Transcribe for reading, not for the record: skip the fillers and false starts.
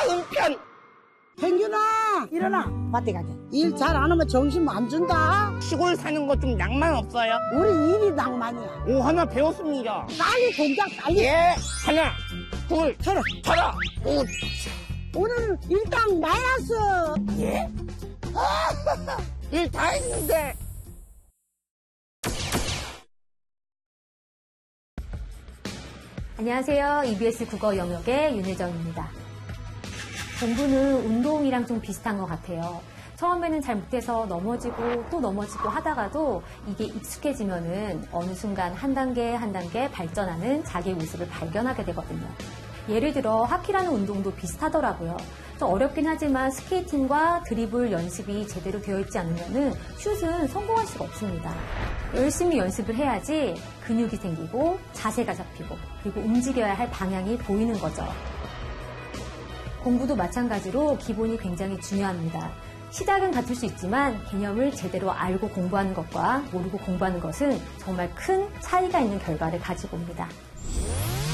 은편. hen균아, 일어나. 밭에 가자. 일 잘 안 하면 정신 안 준다. 시골 사는 거 좀 낭만 없어요? 우리 일이 낭만이야. 오, 하나 배웠습니다. 빨리 동작 빨리. 예. 하나, 둘, 쳐라. 쳐라. 오, 오늘 일당 마이너스. 예? 일 다 했는데. 안녕하세요. EBS 국어 영역의 윤혜정입니다. 공부는 운동이랑 좀 비슷한 것 같아요. 처음에는 잘 못해서 넘어지고 또 넘어지고 하다가도 이게 익숙해지면은 어느 순간 한 단계 한 단계 발전하는 자기의 모습을 발견하게 되거든요. 예를 들어 하키라는 운동도 비슷하더라고요. 좀 어렵긴 하지만 스케이팅과 드리블 연습이 제대로 되어 있지 않으면은 슛은 성공할 수가 없습니다. 열심히 연습을 해야지 근육이 생기고 자세가 잡히고 그리고 움직여야 할 방향이 보이는 거죠. 공부도 마찬가지로 기본이 굉장히 중요합니다. 시작은 같을 수 있지만 개념을 제대로 알고 공부하는 것과 모르고 공부하는 것은 정말 큰 차이가 있는 결과를 가지고 옵니다.